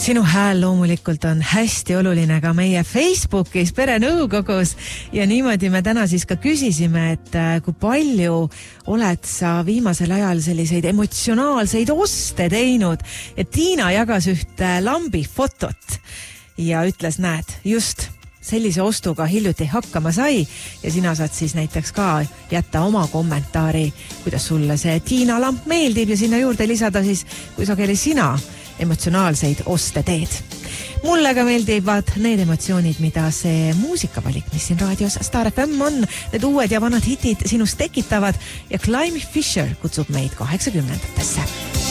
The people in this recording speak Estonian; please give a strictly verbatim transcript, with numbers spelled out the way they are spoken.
Sinu hääl loomulikult on hästi oluline ka meie Facebookis perenõukogus ja niimoodi me täna siis ka küsisime, et kui palju oled sa viimasel ajal selliseid emotsionaalseid oste teinud, et Tiina jagas ühte lambi fotot ja ütles, näed, just sellise ostuga hiljuti hakkama sai ja sina saad siis näiteks ka jätta oma kommentaari, kuidas sulle see Tiina lamp meeldib ja sinna juurde lisada siis, kui sageli sina emotsionaalseid oste teed. Mulle ka meeldivad need emotsioonid, mida see muusikavalik, mis siin raadios Star F M on, need uued ja vanad hitid sinust tekitavad ja Climb Fisher kutsub meid kaheksakümnendatesse.